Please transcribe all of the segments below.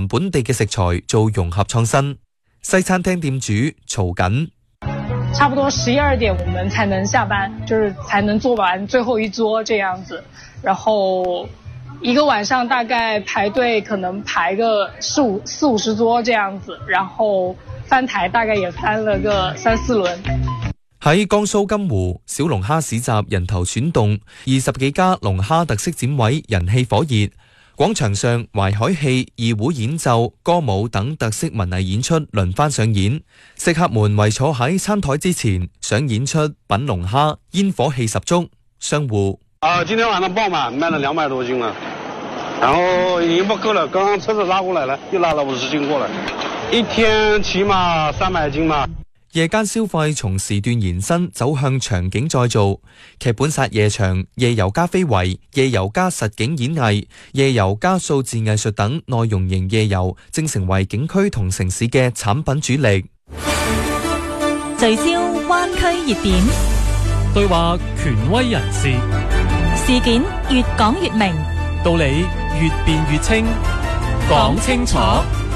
含本地嘅食材做融合創新。西餐廳店主曹緊， 差不多12點我們才能下班，就是才能做完最後一桌這樣子，然後一個晚上大概排隊可能排個40-50桌這樣子，然後翻台大概也翻了個3-4輪。 喺江蘇金湖小龍蝦市集人頭攒動，20幾家龍蝦特色展位人氣火熱。廣場上淮海戲、二胡演奏、歌舞等特色文藝演出輪番上演，食客們圍坐喺餐台之前，想演出品龍蝦，煙火氣十足。商戶今天晚上爆滿，賣了200多斤了，然後已經不夠了，剛剛車子拉過來了，又拉了50斤過來，一天起碼300斤嘛。 夜間消費從時段延伸走向場景再造，劇本殺夜場、夜遊加非遺、夜遊加實景演藝、夜遊加數字藝術等內容型夜遊，正成為景區同城市嘅產品主力。 聚焦灣區熱點， 對話權威人士， 事件越講越明， 道理越辯越清，講清楚。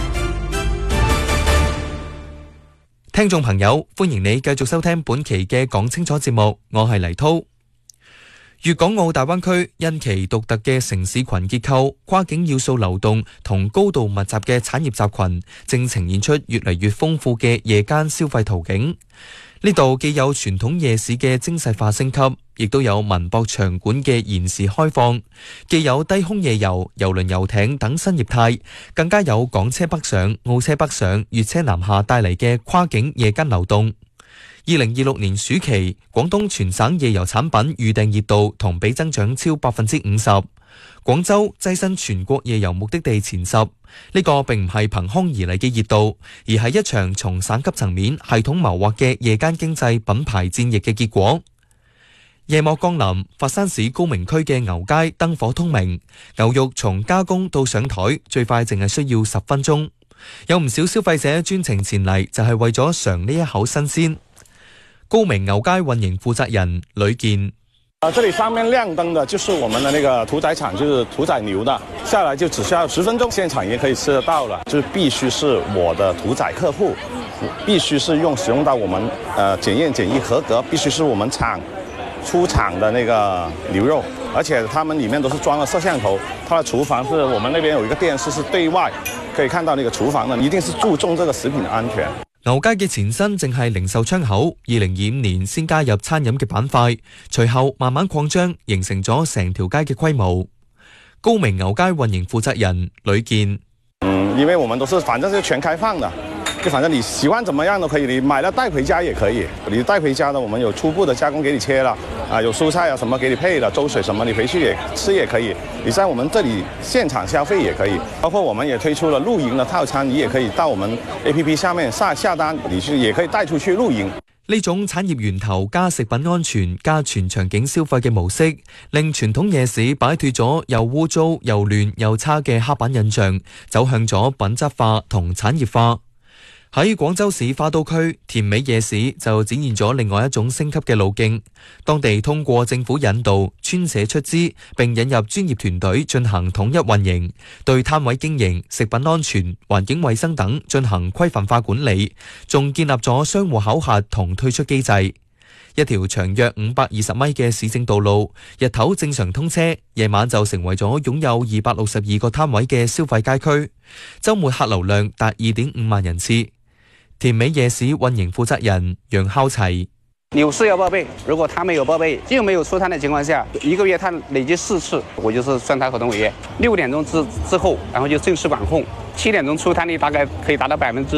聽眾朋友，歡迎你繼續收聽本期嘅講清楚節目，我係黎濤。粵港澳大灣區因其獨特嘅城市群結構、跨境要素流動同高度密集嘅產業集群，正呈現出越嚟越豐富嘅夜間消費途徑。呢度既有傳統夜市嘅精細化升級，亦都有文博場館嘅延時開放，既有低空夜遊、郵輪遊艇等新業態，更加有港車北上、澳車北上、粵車南下帶嚟嘅跨境夜間流動。2026年暑期，廣東全省夜遊產品預訂熱度同比增長超 50%。廣州躋身全國夜遊目的地前10，呢個並唔係憑空而嚟嘅熱度，而係一場從省級層面系統謀劃嘅夜間經濟品牌戰役嘅結果。夜幕降臨，佛山市高明區嘅牛街燈火通明，牛肉從加工到上台最快淨係需要10分鐘。有唔少消費者專程前嚟，就係為咗嘗呢一口新鮮。高明牛街運營負責人呂健。 這裏上面亮燈的就是我們的那個屠宰場，就是屠宰牛的，下來就只需要10分鐘，現場也可以吃得到了。就是必須是我的屠宰客戶，必須是使用到我們檢驗檢疫合格，必須是我們廠出廠的那個牛肉，而且他們裏面都是裝了攝像頭，它的廚房是我們那邊有一個電視是對外可以看到那個廚房的，一定是注重這個食品的安全。 牛街嘅前身正係零售窗口，2025年先加入餐飲嘅板塊，隨後慢慢擴張，形成咗成條街嘅規模。高明牛街運營負責人呂健， 因為我們都是反正是全開放的，就反正你喜歡怎麼樣都可以，你買了帶回家也可以。你帶回家的，我們有初步的加工給你切了，有蔬菜啊什麼給你配了，粥水什麼你回去也吃也可以。你在我們這裡現場消費也可以，包括我們也推出了露營的套餐，你也可以到我們 APP 下面下單，你去也可以帶出去露營。 呢種產業源頭加食品安全加全場景消費嘅模式，令傳統夜市擺脫咗又污糟又亂又差嘅刻板印象，走向咗品質化同產業化。喺廣州市花都區田尾夜市就展現咗另外一種升級嘅路徑，當地通過政府引導、村社出資，並引入專業團隊進行統一運營，對攤位經營、食品安全、環境衛生等進行規範化管理，仲建立咗商戶考核同退出機制。一條長約520米嘅市政道路，日頭正常通車，夜晚就成為咗擁有262個攤位嘅消費街區，週末客流量達2.5萬人次。田尾夜市運營負責人楊孝齊， 牛市要報備，如果他沒有報備，又沒有出攤的情況下，1個月他累計4次，我就是算他合同違約。6點鐘之後，然後就正式管控。7點鐘出攤率大概可以達到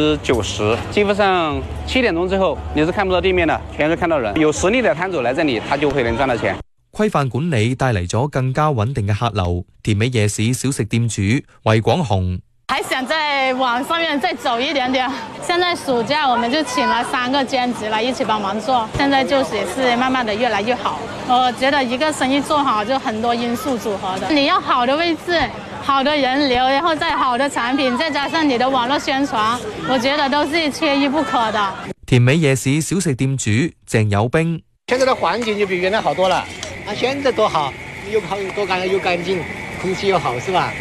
90%，基本上7點鐘之後你是看不到地面的，全是看到人。有實力的攤主來這裡，他就會能賺到錢。 規範管理帶嚟咗更加穩定嘅客流。田尾夜市小食店主魏廣雄。 還想再往上面再走一點點。現在暑假我們就請了3個兼職來一起幫忙做，現在就是也是慢慢的越來越好。我覺得一個生意做好就很多因素組合的，你要好的位置、好的人流，然後再好的產品，再加上你的網絡宣傳，我覺得都是缺一不可的。 田尾夜市小食店主鄭友兵， 現在的環境就比原來好多了，現在多好，又乾淨，空氣又好，是吧？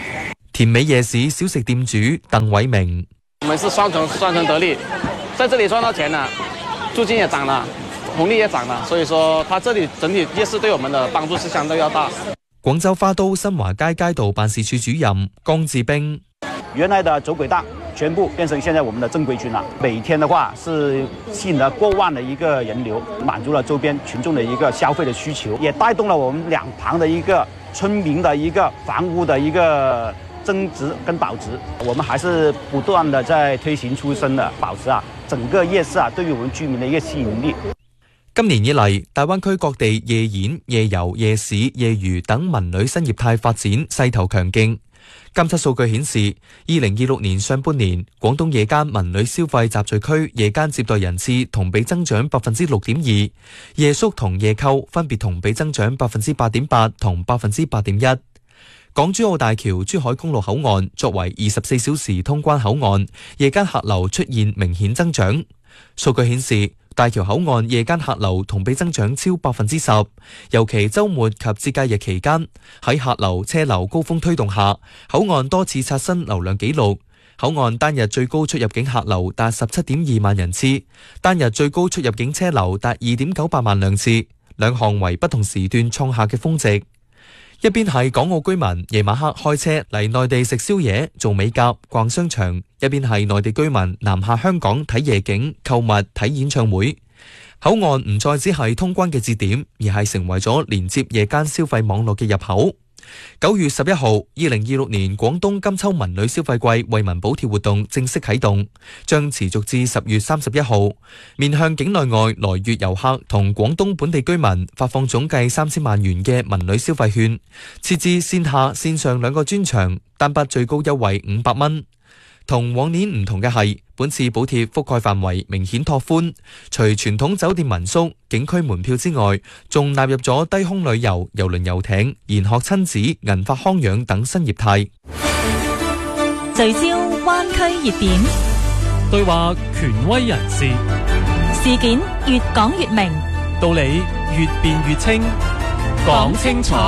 田美夜市小食店主鄧偉明： 我們是雙重得利，在這裡賺到錢了，租金也漲了，紅利也漲了，所以說它這裡整體夜市對我們的幫助是相對要大。 廣州花都新華街街道辦事處主任江志兵： 原來的走鬼檔全部變成現在我們的正規軍了，每天的話是吸引了過萬的一個人流，滿足了周邊群眾的一個消費的需求，也帶動了我們兩旁的一個村民的一個房屋的一個增值跟保值。我們還是不斷的在推行出生的保持整個夜市對於我們居民的一個吸引力。 今年以嚟，大灣區各地夜演、夜遊、夜市、夜娛等文旅新業態發展勢頭強勁。監測數據顯示，2026年上半年，廣東夜間文旅消費集聚區夜間接待人次同比增長6.2%，夜宿同夜購分別同比增長8.8%同8.1%。港珠澳大橋珠海公路口岸作為24小時通關口岸，夜間客流出現明顯增長。數據顯示，大橋口岸夜間客流同比增長超10%，尤其週末及節假日期間，喺客流車流高峰推動下，口岸多次刷新流量紀錄。口岸單日最高出入境客流達17.2萬人次，單日最高出入境車流達2.98萬輛次，兩項為不同時段創下嘅峰值。一邊係港澳居民夜晚黑開車嚟內地食宵夜、做美甲、逛商場，一邊係內地居民南下香港睇夜景、購物、睇演唱會。口岸唔再只係通關嘅節點，而係成為咗連接夜間消費網絡嘅入口。9月11號，2026年廣東金秋文旅消費季惠民補貼活動正式啟動，將持續至10月31號，面向境內外來粵遊客同廣東本地居民發放總計3000萬元嘅文旅消費券，設置線下線上兩個專場，單筆最高優惠500蚊。同往年唔同嘅係，本次補貼覆蓋範圍明顯拓寬，除傳統酒店民宿、景區門票之外，仲納入咗低空旅遊、郵輪遊艇、研學親子、銀髮康養等新業態。 聚焦灣區熱點， 對話權威人士， 事件越講越明， 道理越辯越清，講清楚。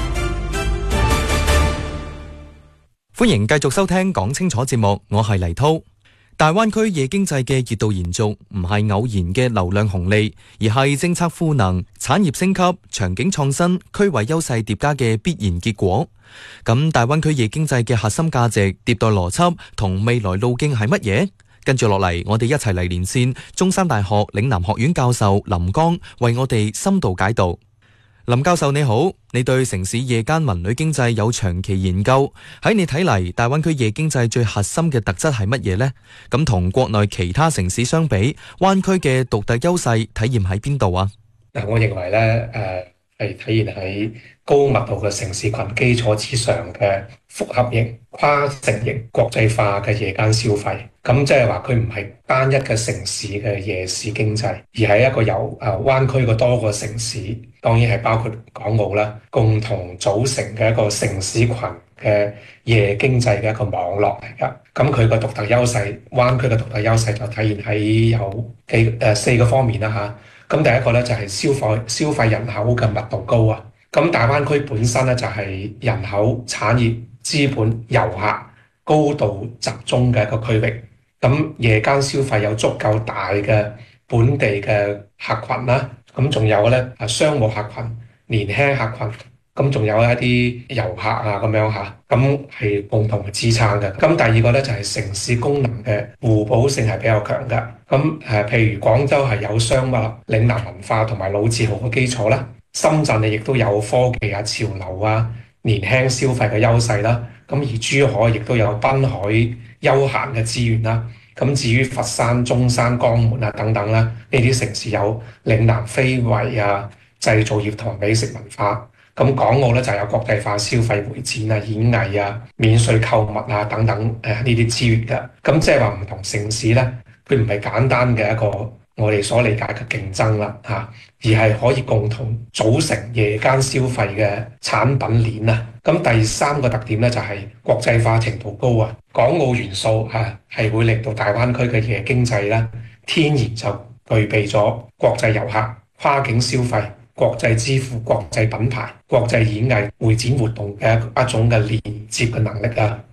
歡迎繼續收聽講清楚節目，我係黎濤。大灣區夜經濟嘅熱度延續，唔係偶然嘅流量紅利，而係政策賦能、產業升級、場景創新、區位優勢疊加嘅必然結果。咁大灣區夜經濟嘅核心價值、迭代邏輯同未來路徑係乜嘢？跟住落嚟，我哋一齊嚟連線中山大學嶺南學院教授林江，為我哋深度解讀。林教授你好，你對城市夜間文旅經濟有長期研究，喺你睇嚟，大灣區夜經濟最核心嘅特質係乜嘢呢？咁同國內其他城市相比，灣區嘅獨特優勢體現喺邊度啊？ 我認為咧，係體現喺高密度嘅城市群基礎之上嘅複合型、跨城型、國際化嘅夜間消費。咁即係話佢唔係單一嘅城市嘅夜市經濟，而係一個由灣區嘅多個城市，當然係包括港澳啦，共同組成嘅一個城市群嘅夜經濟嘅一個網絡嚟㗎。咁佢個獨特優勢，灣區嘅獨特優勢就體現喺有4個方面啦嚇。咁第一個咧就係消費人口嘅密度高啊。咁大灣區本身咧就係人口、產業、資本、遊客高度集中嘅一個區域。咁夜間消費有足夠大嘅本地嘅客群啦，咁仲有咧商務客群、年輕客群，咁仲有一啲遊客啊咁樣嚇，咁係共同嘅支撐嘅。咁第二個咧就係城市功能嘅互補性係比較強嘅。咁譬如廣州係有商務、嶺南文化同埋老字號嘅基礎啦，深圳亦都有科技啊、潮流啊、年輕消費嘅優勢啦。咁而珠海亦都有濱海休閒嘅資源啦。咁至於佛山、中山、江門啊等等啦，呢啲城市有嶺南非遺啊、製造業同美食文化。咁港澳咧就有國際化消費會展啊、演藝啊、免稅購物啊等等呢啲資源嘅。咁即係話唔同城市咧，佢唔係簡單嘅一個我哋所理解嘅競爭啦嚇，而係可以共同組成夜間消費嘅產品鏈啊。咁第三個特點咧就係國際化程度高啊，港澳元素係會令到大灣區嘅夜經濟咧天然就具備咗國際遊客、跨境消費、國際支付、國際品牌、國際演藝會展活動嘅一種嘅連接嘅能力啊。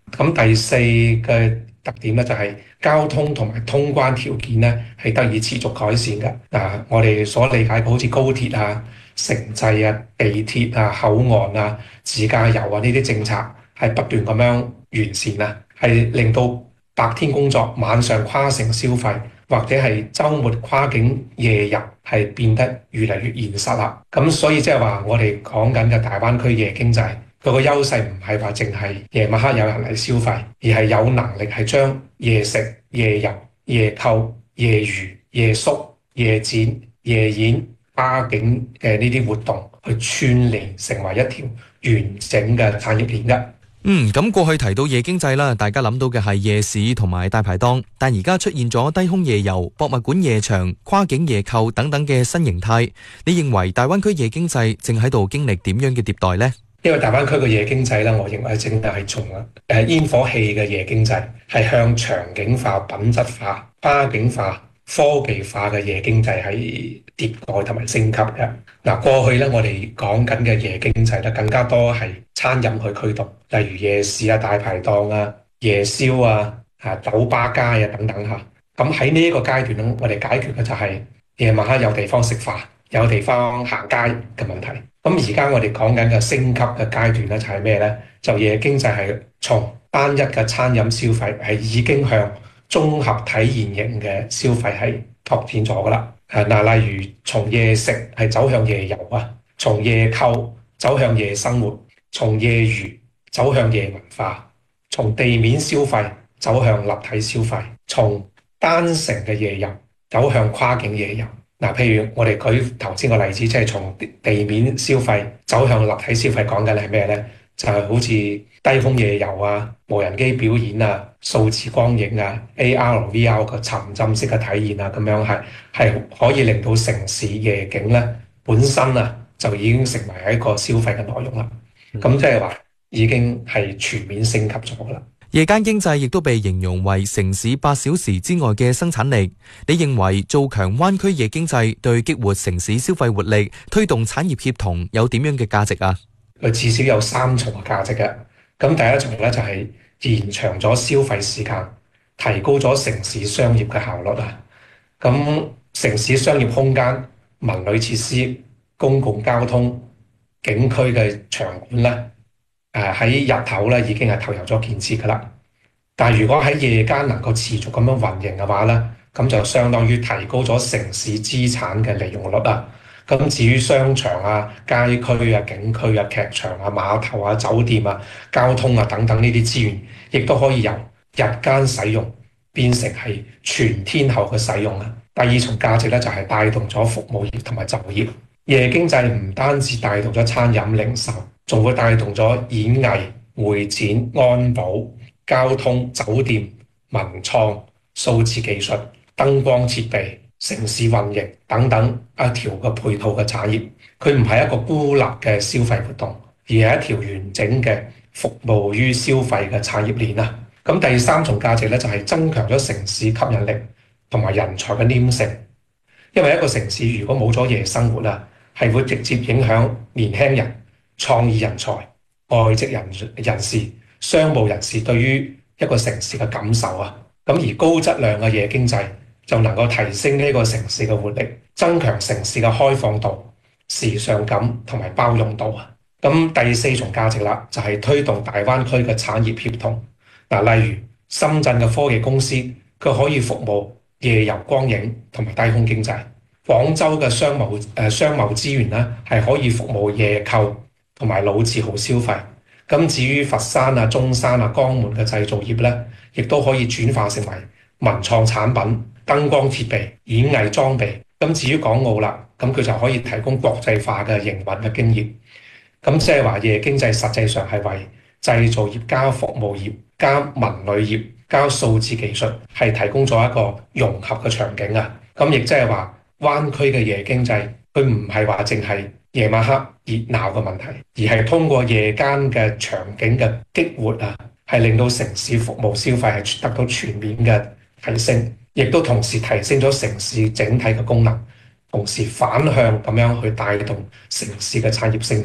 咁第四嘅特點咧就係交通同埋通關條件咧係得以持續改善嘅。我哋所理解嘅好似高鐵啊、城際啊、地鐵啊、口岸啊、自駕遊啊呢啲政策係不斷咁樣完善啊，係令到白天工作、晚上跨城消費或者係週末跨境夜遊係變得越嚟越現實啦。咁所以即係話我哋講緊嘅大灣區夜經濟，佢個優勢唔係話淨係夜晚黑有人嚟消費，而係有能力係將夜食、夜遊、夜購、夜娛、夜宿、夜展、夜演、跨境嘅呢啲活動去串聯成為一條完整嘅產業鏈嘅。 咁過去提到夜經濟啦，大家諗到嘅係夜市同埋大排檔，但而家出現咗低空夜遊、博物館夜場、跨境夜購等等嘅新形態。你認為大灣區夜經濟正喺度經歷點樣嘅迭代呢？ 因為大灣區嘅夜經濟咧，我認為正係從煙火氣嘅夜經濟係向場景化、品質化、跨境化、科技化嘅夜經濟係迭代同埋升級嘅。過去咧我哋講緊嘅夜經濟咧，更加多係餐飲去驅動，例如夜市啊、大排檔啊、夜宵啊、酒吧街啊等等嚇。咁喺呢一個階段咧，我哋解決嘅就係夜晚黑有地方食飯、有地方行街嘅問題。咁而家我哋講緊嘅升級嘅階段咧，就係咩咧？就夜經濟係從單一嘅餐飲消費係已經向綜合體驗型嘅消費係拓展咗噶啦。例如從夜食係走向夜遊啊，從夜購走向夜生活，從夜娛走向夜文化，從地面消費走向立體消費，從單城嘅夜遊走向跨境夜遊。譬如我哋舉頭先個例子，即係從地面消費走向立體消費，講緊係咩呢？就係好似低空夜遊啊、無人機表演啊、數字光影啊、AR、VR 嘅沉浸式嘅體驗啊，咁樣係可以令到城市夜景咧本身就已經成為一個消費嘅內容啦。咁即係話已經係全面升級咗噶啦。 夜間經濟亦都被形容為城市8小時之外嘅生產力。你認為做強灣區夜經濟對激活城市消費活力、推動產業協同有點樣嘅價值啊？ 佢至少有3重嘅價值嘅。咁第一重咧就係延長咗消費時間，提高咗城市商業嘅效率啊。咁城市商業空間、文旅設施、公共交通、景區嘅場館咧，喺日頭咧已經係投入咗建設噶啦。但係如果喺夜間能夠持續咁樣運營嘅話咧，咁就相當於提高咗城市資產嘅利用率啊。咁至於商場啊、街區啊、景區啊、劇場啊、碼頭啊、酒店啊、交通啊等等呢啲資源，亦都可以由日間使用變成係全天候嘅使用啊。第二重價值咧就係帶動咗服務業同埋就業。夜經濟唔單止帶動咗餐飲零售，仲會帶動咗演藝、會展、安保、交通、酒店、文創、數字技術、燈光設備、城市運營等等一條嘅配套嘅產業。佢唔係一個孤立嘅消費活動，而係一條完整嘅服務於消費嘅產業鏈啊。咁第三重價值咧就係增強咗城市吸引力同埋人才嘅黏性。因為一個城市如果冇咗夜生活啊，係會直接影響年輕人、創意人才、外籍人士、商務人士對於一個城市嘅感受啊。咁而高質量嘅夜經濟就能夠提升呢個城市嘅活力，增強城市嘅開放度、時尚感同埋包容度啊。咁第四重價值啦，就係推動大灣區嘅產業協同。例如深圳嘅科技公司，佢可以服務夜遊光影同埋低空經濟。廣州嘅商貿資源咧，係可以服務夜購同埋老字號消費。咁至於佛山啊、中山啊、江門嘅製造業咧，亦都可以轉化成為文創產品、燈光設備、演藝裝備。咁至於港澳啦，咁佢就可以提供國際化嘅營運嘅經驗。咁即係話夜經濟實際上係為製造業加服務業加文旅業加數字技術係提供咗一個融合嘅場景啊。咁亦即係話，灣區嘅夜經濟，佢唔係話淨係夜晚黑熱鬧嘅問題，而係通過夜間嘅場景嘅激活啊，係令到城市服務消費係得到全面嘅提升，亦都同時提升咗城市整體嘅功能，同時反向咁樣去帶動城市嘅產業升級。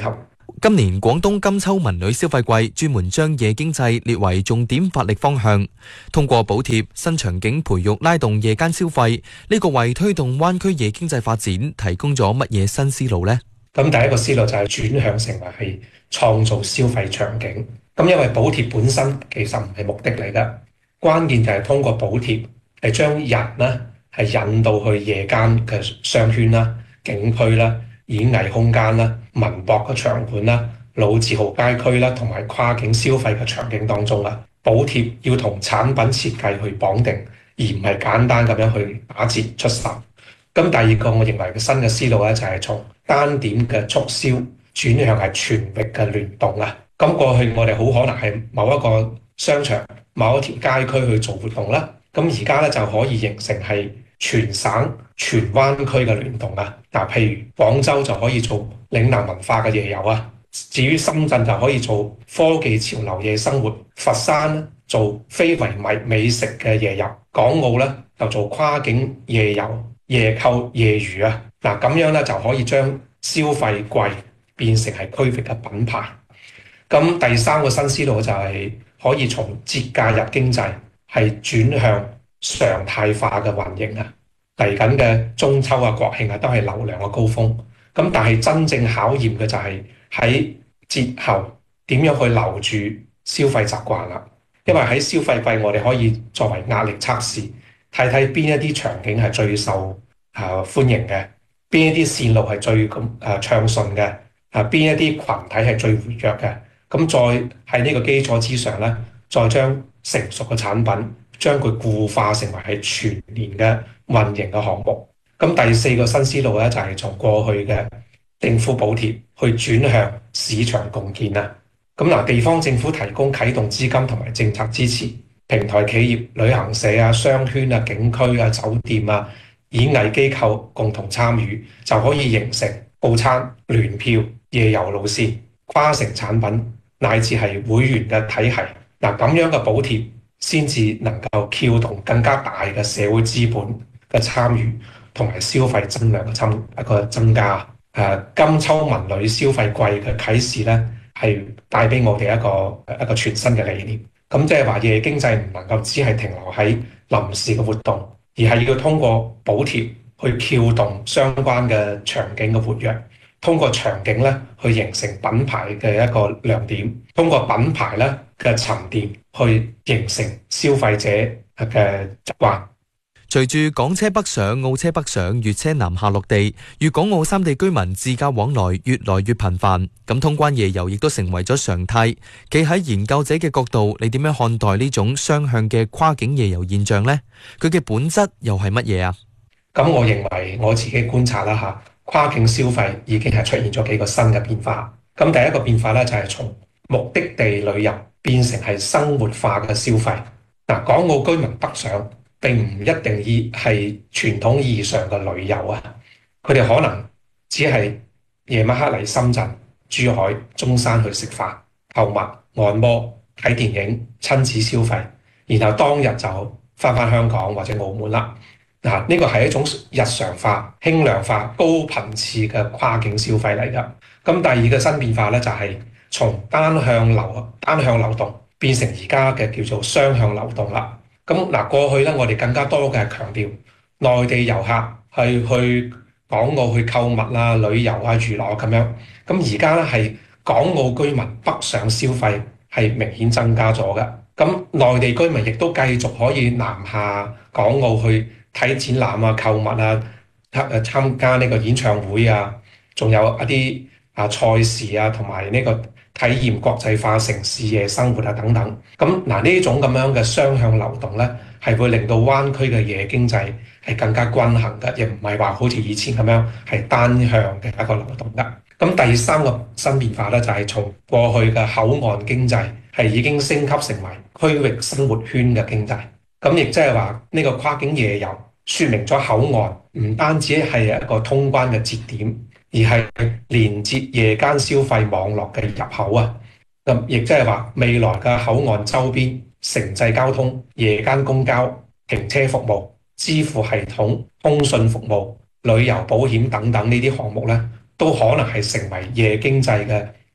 今年廣東金秋文旅消費季專門將夜經濟列為重點發力方向，通過補貼、新場景培育拉動夜間消費，呢個為推動灣區夜經濟發展提供咗乜嘢新思路呢？ 咁第一個思路就係轉向成為係創造消費場景。咁因為補貼本身其實唔係目的嚟㗎，關鍵就係通過補貼係將人呢係引導去夜間嘅商圈啦、景區啦、演藝空間啦、文博嘅場館啦、老字號街區啦，同埋跨境消費嘅場景當中啦。補貼要同產品設計去綁定，而唔係簡單咁樣去打折出售。咁第二個我認為嘅新嘅思路咧，就係從單點嘅促銷轉向係全域嘅聯動啊。咁過去我哋好可能係某一個商場、某一條街區去做活動啦。咁而家咧就可以形成係全省、全灣區嘅聯動啊！嗱，譬如廣州就可以做嶺南文化嘅夜遊啊，至於深圳就可以做科技潮流夜生活，佛山咧做非遺美食嘅夜遊，港澳咧就做跨境夜遊、夜購、夜娛啊！嗱，咁樣咧就可以將消費季變成係區域嘅品牌。咁第三個新思路就係可以從節假日經濟係轉向常態化嘅運營啊！嚟緊嘅中秋啊、國慶啊，都係流量嘅高峰。咁但係真正考驗嘅就係喺節後點樣去留住消費習慣啦。因為喺消費季，我哋可以作為壓力測試，睇睇邊一啲場景係最受歡迎嘅，邊一啲線路係最暢順嘅，邊一啲群體係最活躍嘅。咁再喺呢個基礎之上咧，再將成熟嘅產品將佢固化成為係全年嘅運營嘅項目。咁第四個新思路咧，就係從過去嘅政府補貼去轉向市場共建啊。咁嗱，地方政府提供啟動資金同埋政策支持，平台企業、旅行社啊、商圈啊、景區啊、酒店啊、演藝機構共同參與，就可以形成報餐、聯票、夜遊路線、跨城產品乃至係會員嘅體系。嗱，咁樣嘅補貼先至能夠撬動更加大嘅社會資本嘅參與同埋消費增量嘅增加。金秋文旅消費季嘅啟示咧，係帶俾我哋一個全新嘅理念。咁即係話夜經濟唔能夠只係停留喺臨時嘅活動，而係要通過補貼去撬動相關嘅場景嘅活躍，通過場景咧去形成品牌嘅一個亮點，通過品牌咧嘅沉澱去形成消費者嘅習慣。 隨住港車北上、澳車北上、粵車南下落地，粵港澳三地居民自駕往來越來越頻繁，咁通關夜遊亦都成為咗常態。企喺研究者嘅角度，你點樣看待呢種雙向嘅跨境夜遊現象呢？佢嘅本質又係乜嘢啊？ 咁我認為我自己觀察啦嚇，跨境消費已經係出現咗幾個新嘅變化。咁第一個變化咧就係從目的地旅遊變成係生活化嘅消費。嗱，港澳居民北上並唔一定係傳統意義上嘅旅遊啊，佢哋可能只係夜晚黑嚟深圳、珠海、中山去食飯、購物、按摩、睇電影、親子消費，然後當日就返香港或者澳門啦。嗱，呢個係一種日常化、輕量化、高頻次嘅跨境消費嚟㗎。咁第二個新變化咧，就係從單向流動變成而家嘅叫做雙向流動啦。咁嗱，過去咧我哋更加多嘅係強調內地遊客係去港澳去購物啊、旅遊啊、娛樂咁樣。咁而家咧係港澳居民北上消費係明顯增加咗嘅。咁內地居民亦都繼續可以南下港澳去睇展覽啊、購物啊、參加呢個演唱會啊，仲有一啲賽事啊，同埋呢個體驗國際化城市夜生活啊等等。咁嗱，呢種咁樣嘅雙向流動咧，係會令到灣區嘅夜經濟係更加均衡嘅，亦唔係話好似以前咁樣係單向嘅一個流動㗎。咁第三個新變化咧，就係從過去嘅口岸經濟係已經升級成為區域生活圈嘅經濟。咁亦即係話呢個跨境夜遊説明咗口岸唔單止係一個通關嘅節點，而係連接夜間消費網絡嘅入口啊！咁亦即係話未來嘅口岸周邊城際交通、夜間公交、停車服務、支付系統、通訊服務、旅遊保險等等呢啲項目咧，都可能係成為夜經濟嘅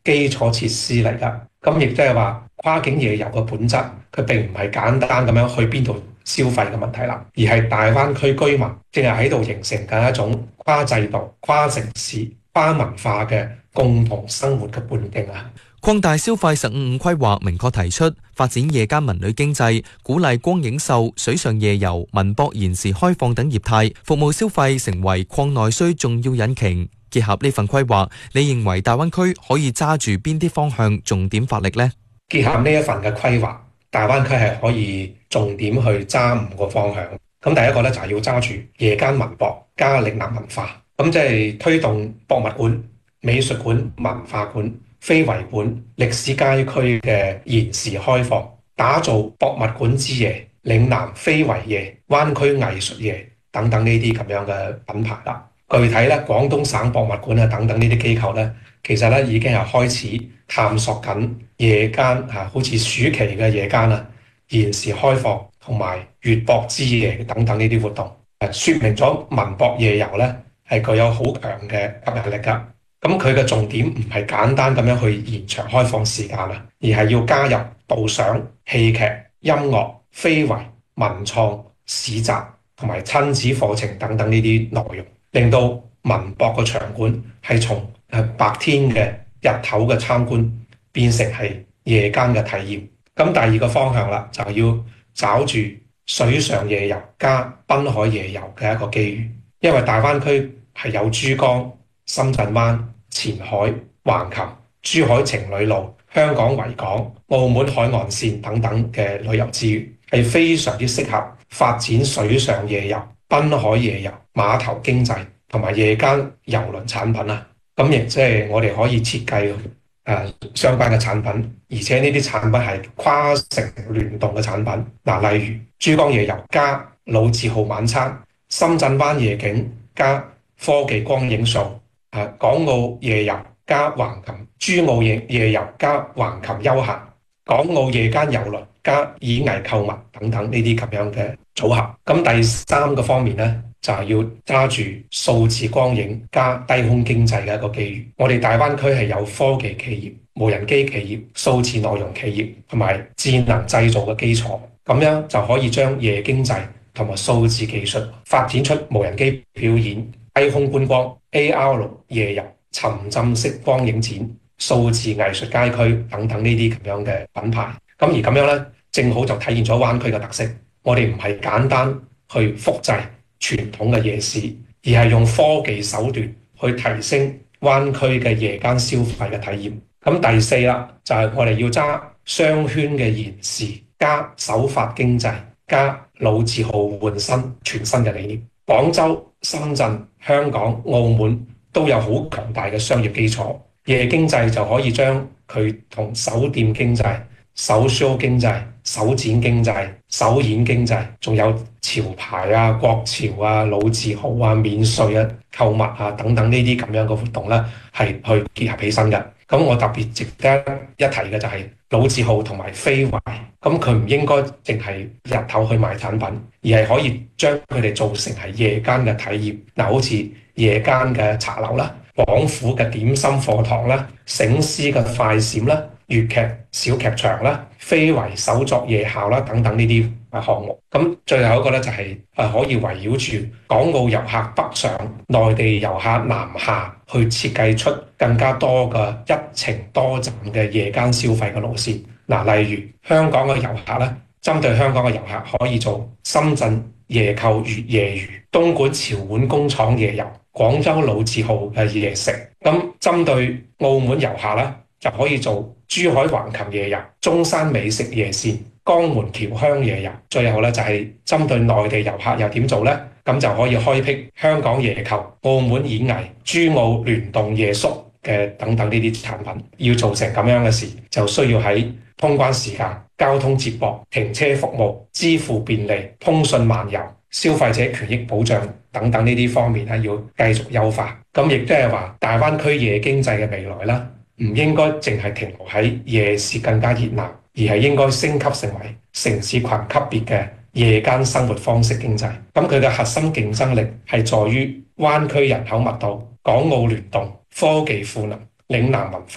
基礎設施嚟㗎。咁亦即係話跨境夜遊嘅本質，佢並唔係簡單咁樣去邊度消費嘅問題啦，而係大灣區居民正係喺度形成緊一種跨制度、跨城市、跨文化嘅共同生活嘅半徑啊！ 擴大消費15+5規劃明確提出發展夜間文旅經濟，鼓勵光影秀、水上夜遊、文博延時開放等業態，服務消費成為擴內需重要引擎。結合呢份規劃，你認為大灣區可以揸住邊啲方向重點發力呢？ 結合呢一份嘅規劃，大灣區係可以重點去揸5個方向。咁第一個咧就係要揸住夜間文博加嶺南文化，咁即係推動博物館、美術館、文化館、非遺館、歷史街區嘅延時開放，打造博物館之夜、嶺南非遺夜、灣區藝術夜等等呢啲咁樣嘅品牌啦。具體咧，廣東省博物館啊等等呢啲機構咧，其實咧已經係開始探索緊夜間好似暑期嘅夜間啊，延時開放同埋粵博之夜等等呢啲活動，説明咗文博夜遊咧係具有好強嘅吸引力㗎。咁佢嘅重點唔係簡單咁樣去延長開放時間啊，而係要加入導賞、戲劇、音樂、非遺、文創、市集同埋親子課程等等呢啲內容，令到文博嘅場館係從白天嘅日頭嘅參觀變成係夜間嘅體驗。咁第二個方向啦，就要找住水上夜遊加濱海夜遊嘅一個機遇，因為大灣區係有珠江、深圳灣、前海、橫琴、珠海情侶路、香港維港、澳門海岸線等等嘅旅遊資源，係非常之適合發展水上夜遊、濱海夜遊、碼頭經濟同埋夜間郵輪產品啊！咁亦即係我哋可以設計相關嘅產品，而且呢啲產品係跨城聯動嘅產品。例如珠江夜遊加老字號晚餐、深圳灣夜景加科技光影秀、港澳夜遊加橫琴、珠澳夜遊加橫琴休閒、港澳夜間郵輪加演藝購物等等呢啲咁樣嘅組合。咁第三個方面呢，就係要揸住數字光影加低空經濟嘅一個機遇。我哋大灣區係有科技企業、無人機企業、數字內容企業同埋智能製造嘅基礎，咁樣就可以將夜經濟同埋數字技術發展出無人機表演、低空觀光、AR 夜遊、沉浸式光影展、數字藝術街區等等呢啲咁樣嘅品牌。咁而咁樣呢，正好就體現咗灣區嘅特色。我哋唔係簡單去複製傳統嘅夜市，而係用科技手段去提升灣區嘅夜間消費嘅體驗。咁第四啦，就係我哋要揸雙圈嘅延時加首發經濟加老字號換新全新嘅理念。廣州、深圳、香港、澳門都有好強大嘅商業基礎，夜經濟就可以將佢同首店經濟、首 show 經濟、首展經濟、首演經濟，仲有潮牌啊、國潮啊、老字號啊、免稅啊、購物啊等等呢啲咁樣嘅活動咧，係去結合起身嘅。咁我特別值得一提嘅就係老字號同埋非遺，咁佢唔應該淨係日頭去賣產品，而係可以將佢哋做成係夜間嘅體驗。好似夜間嘅茶樓啦、廣府嘅點心課堂啦、醒獅嘅快閃啦、粵劇小劇場啦、非遺手作夜校啦等等呢啲項目。咁最後一個咧就係可以圍繞住港澳遊客北上、內地遊客南下，去設計出更加多嘅一程多站嘅夜間消費嘅路線。例如香港嘅遊客咧，針對香港嘅遊客可以做深圳夜購粵夜魚、東莞潮碗工廠夜遊、廣州老字號嘅夜食。咁針對澳門遊客咧，就可以做珠海橫琴夜遊、中山美食夜線、江門僑鄉夜遊。最後咧就係針對內地遊客又點做呢？咁就可以開闢香港夜購、澳門演藝、珠澳聯動夜宿嘅等等呢啲產品。要做成咁樣嘅事，就需要喺通關時間、交通接駁、停車服務、支付便利、通訊漫遊、消費者權益保障等等呢啲方面咧，要繼續優化。咁亦都係話，大灣區夜經濟嘅未來啦，唔應該淨係停留喺夜市更加熱鬧，而係應該升級成為城市群級別嘅夜間生活方式經濟。咁佢嘅核心競爭力係在於灣區人口密度、港澳聯動、科技賦能、嶺南文化、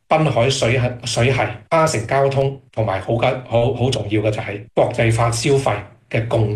濱海水系、跨城交通同埋好重要嘅就係國際化消費嘅共